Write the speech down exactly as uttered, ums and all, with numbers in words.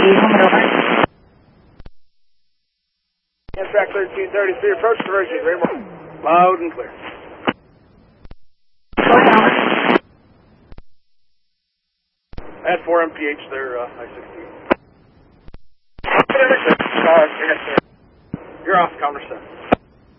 home and over. Amtrak thirteen thirty-three, approach diversion, Raymond. Loud and clear. At four M P H there, uh, I sixteen. You're off, counter set.